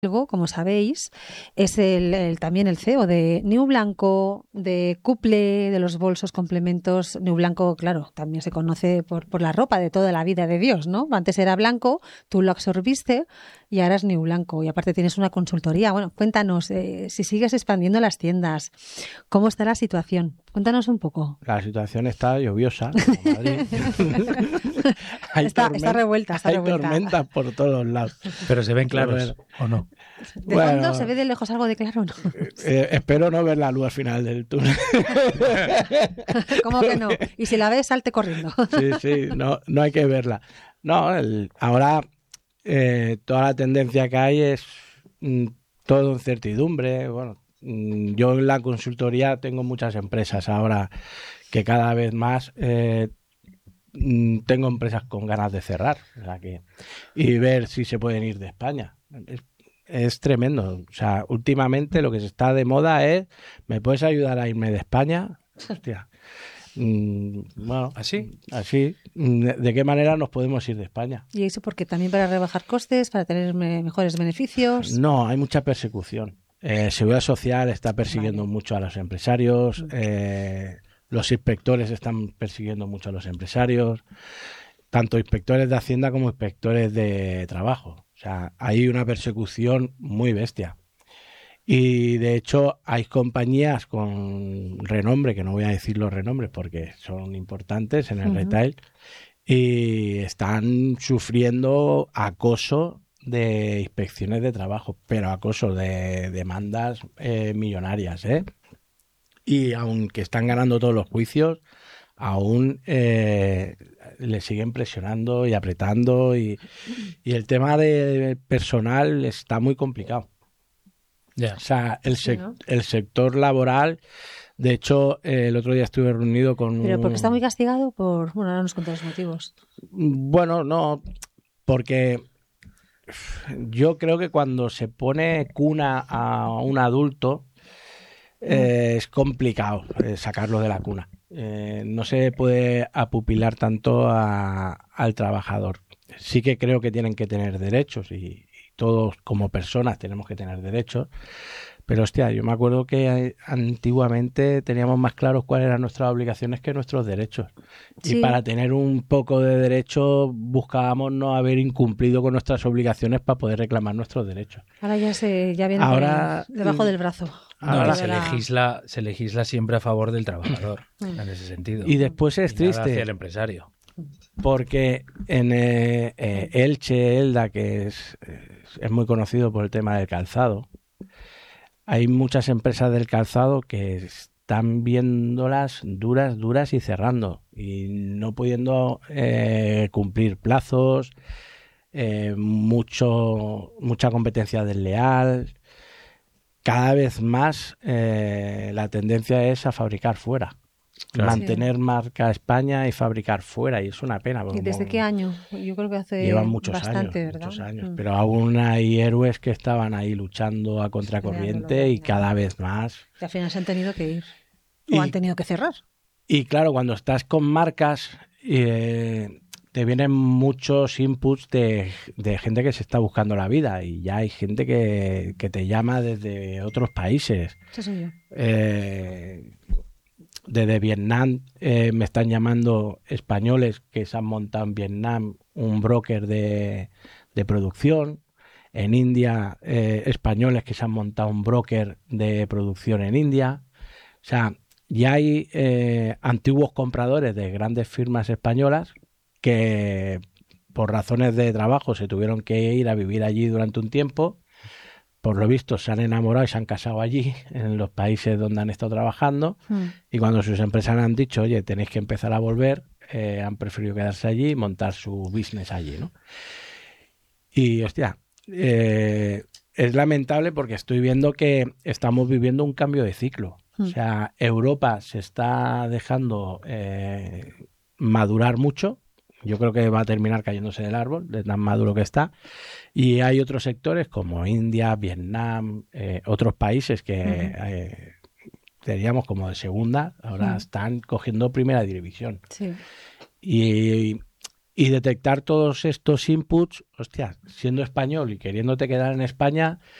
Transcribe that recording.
Luego, como sabéis, es también el CEO de New Blanco, de Couple, de los bolsos complementos. New Blanco, claro, también se conoce por la ropa de toda la vida de Dios, ¿no? Antes era blanco, tú lo absorbiste y ahora es New Blanco. Y aparte tienes una consultoría. Bueno, cuéntanos, si sigues expandiendo las tiendas, ¿cómo está la situación? Cuéntanos un poco. La situación está lluviosa, como Madrid. Está revuelta, está hay revuelta. tormentas por todos lados. Pero se ven claros, Pero, ¿o no? ¿De fondo se ve de lejos algo de claro o no? Espero no ver la luz al final del túnel. ¿Cómo que no? Y si la ves, salte corriendo. Sí, no hay que verla. No, ahora toda la tendencia que hay es todo incertidumbre. Bueno, yo en la consultoría tengo muchas empresas ahora que cada vez más tengo empresas con ganas de cerrar, o sea y ver si se pueden ir de España. Es tremendo. O sea, últimamente lo que se está de moda es, ¿me puedes ayudar a irme de España? Hostia. Bueno, ¿Así? así. ¿De qué manera nos podemos ir de España? ¿Y eso porque también para rebajar costes, para tener mejores beneficios? No, hay mucha persecución. Seguridad Social está persiguiendo mucho a los empresarios. Los inspectores están persiguiendo mucho a los empresarios. Tanto inspectores de Hacienda como inspectores de trabajo. O sea, hay una persecución muy bestia. Y de hecho hay compañías con renombre, que no voy a decir los renombres porque son importantes en el retail, y están sufriendo acoso de inspecciones de trabajo, pero acoso de demandas millonarias, ¿eh? Y aunque están ganando todos los juicios, aún le siguen presionando y apretando, y el tema de personal está muy complicado. Yeah. O sea, Sí, ¿no? el sector laboral, de hecho, el otro día estuve reunido con... Pero porque está muy castigado por... Bueno, ahora nos contas los motivos. Bueno, no, porque yo creo que cuando se pone cuna a un adulto, es complicado sacarlo de la cuna. No se puede apupilar tanto al trabajador. Sí que creo que tienen que tener derechos y todos como personas tenemos que tener derechos, pero hostia, yo me acuerdo que antiguamente teníamos más claros cuáles eran nuestras obligaciones que nuestros derechos. Sí. Y para tener un poco de derecho buscábamos no haber incumplido con nuestras obligaciones para poder reclamar nuestros derechos. Ahora ya viene Ahora, debajo del brazo. No, ahora se legisla siempre a favor del trabajador, en ese sentido. Y después es Y nada triste. hacia el empresario. Porque en Elche, Elda, que es muy conocido por el tema del calzado, hay muchas empresas del calzado que están viéndolas duras y cerrando y no pudiendo cumplir plazos, mucha competencia desleal. Cada vez más la tendencia es a fabricar fuera. Claro. Mantener marca España y fabricar fuera, y es una pena. ¿Y desde qué año? Yo creo que hace Llevan muchos bastante, años, ¿verdad? muchos años, pero aún hay héroes que estaban ahí luchando a contracorriente y cada vez más. Que al final se han tenido que ir o han tenido que cerrar. Y claro, cuando estás con marcas te vienen muchos inputs de gente que se está buscando la vida, y ya hay gente que te llama desde otros países. Eso soy yo. Desde Vietnam me están llamando españoles que se han montado en Vietnam un broker de producción. En India, españoles que se han montado un broker de producción en India. O sea, ya hay antiguos compradores de grandes firmas españolas que por razones de trabajo se tuvieron que ir a vivir allí durante un tiempo. Por lo visto se han enamorado y se han casado allí, en los países donde han estado trabajando, y cuando sus empresas han dicho, oye, tenéis que empezar a volver, han preferido quedarse allí y montar su business allí, ¿no? Y, hostia, es lamentable porque estoy viendo que estamos viviendo un cambio de ciclo. O sea, Europa se está dejando madurar mucho. Yo creo que va a terminar cayéndose del árbol, de tan maduro que está. Y hay otros sectores como India, Vietnam, otros países que teníamos como de segunda, ahora están cogiendo primera división. Sí. Y detectar todos estos inputs, hostia, siendo español y queriéndote quedar en España,